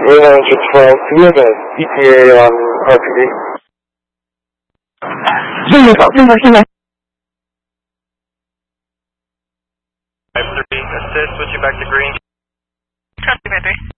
Engine 12, do we have a ETA on RPD? Zulu. 5-3, assist, switching back to green. Copy, 5-3.